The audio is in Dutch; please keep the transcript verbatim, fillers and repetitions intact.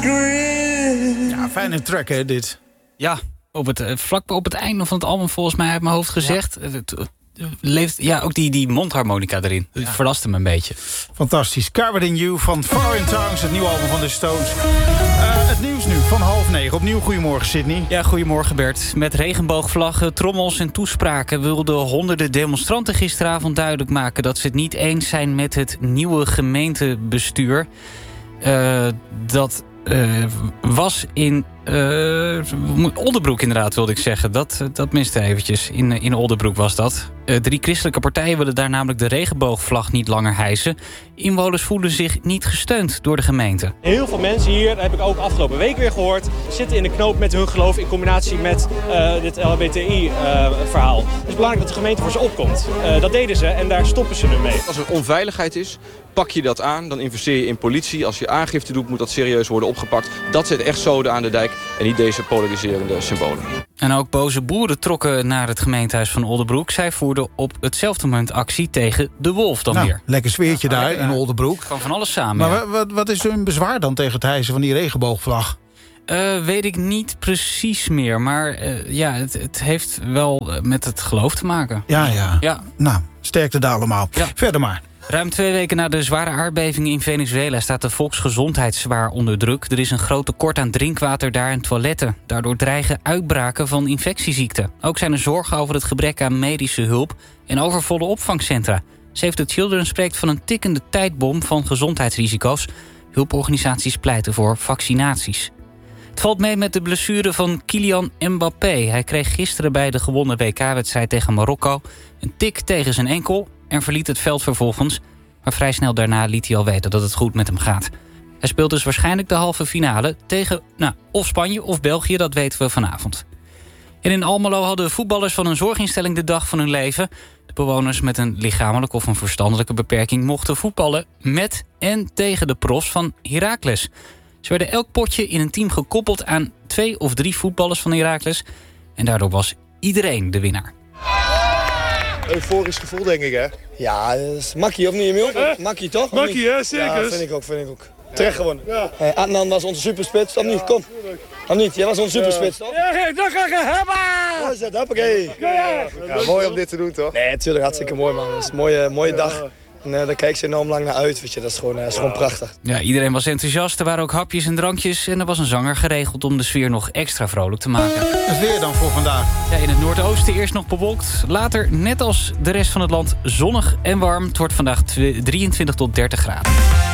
Ja, fijne track hè, dit. Ja, op het, vlak op het einde van het album volgens mij uit mijn hoofd gezegd. Ja. Het, het, leeft, ja, ook die, die mondharmonica erin. Dat ja. verraste me een beetje. Fantastisch. Covered in You van Foreign Tongues, het nieuwe album van de Stones. Uh, het nieuws nu van half negen. Opnieuw goedemorgen, Sydney. Ja, goedemorgen Bert. Met regenboogvlaggen, trommels en toespraken wilden honderden demonstranten gisteravond duidelijk maken dat ze het niet eens zijn met het nieuwe gemeentebestuur. Uh, dat uh, was in uh, Oldenbroek inderdaad, wilde ik zeggen. Dat, dat miste eventjes. In, in Oldenbroek was dat. Uh, drie christelijke partijen willen daar namelijk de regenboogvlag niet langer hijsen. Inwoners voelen zich niet gesteund door de gemeente. Heel veel mensen hier, dat heb ik ook afgelopen week weer gehoord, zitten in de knoop met hun geloof in combinatie met uh, dit L H B T I-verhaal. Uh, het is belangrijk dat de gemeente voor ze opkomt. Uh, dat deden ze en daar stoppen ze nu mee. Als er onveiligheid is, pak je dat aan, dan investeer je in politie. Als je aangifte doet, moet dat serieus worden opgepakt. Dat zet echt zoden aan de dijk en niet deze polariserende symbolen. En ook boze boeren trokken naar het gemeentehuis van Oldenbroek. Zij voerden op hetzelfde moment actie tegen de wolf dan nou, weer. Lekker sfeertje ja, daar lekker, in Oldenbroek. Kan van alles samen. Maar ja. wat, wat is hun bezwaar dan tegen het hijsen van die regenboogvlag? Uh, weet ik niet precies meer. Maar uh, ja, het, het heeft wel met het geloof te maken. Ja, ja. ja. Nou, sterkte daar allemaal. Ja. Verder maar. Ruim twee weken na de zware aardbeving in Venezuela staat de volksgezondheid zwaar onder druk. Er is een groot tekort aan drinkwater daar en toiletten. Daardoor dreigen uitbraken van infectieziekten. Ook zijn er zorgen over het gebrek aan medische hulp en overvolle opvangcentra. Save the Children spreekt van een tikkende tijdbom van gezondheidsrisico's. Hulporganisaties pleiten voor vaccinaties. Het valt mee met de blessure van Kylian Mbappé. Hij kreeg gisteren bij de gewonnen W K-wedstrijd tegen Marokko een tik tegen zijn enkel en verliet het veld vervolgens. Maar vrij snel daarna liet hij al weten dat het goed met hem gaat. Hij speelt dus waarschijnlijk de halve finale tegen nou, of Spanje of België, dat weten we vanavond. En in Almelo hadden voetballers van een zorginstelling de dag van hun leven. De bewoners met een lichamelijke of een verstandelijke beperking mochten voetballen met en tegen de profs van Heracles. Ze werden elk potje in een team gekoppeld aan twee of drie voetballers van Heracles. En daardoor was iedereen de winnaar. Euforisch gevoel, denk ik, hè? Ja, dat is makkie, of niet, Emiel? Eh? Makkie, toch? Makkie, hè? Zeker. Ja, vind ik ook, vind ik ook. Terecht gewonnen. Ja. Hey, Adnan was onze superspits, of niet? Kom. Of niet? Jij was onze superspits, toch? Ja, dat ga ik hebben! Wat is dat? Hoppakee. Ja, ja. Ja, mooi om dit te doen, toch? Nee, natuurlijk, hartstikke mooi, man. Het is een mooie, mooie dag. En uh, daar kijkt ze enorm lang naar uit, weet je. Dat is gewoon, uh, is gewoon prachtig. Ja, iedereen was enthousiast. Er waren ook hapjes en drankjes. En er was een zanger geregeld om de sfeer nog extra vrolijk te maken. Het weer dan voor vandaag? Ja, in het noordoosten eerst nog bewolkt. Later, net als de rest van het land, zonnig en warm. Het wordt vandaag drieëntwintig tot dertig graden.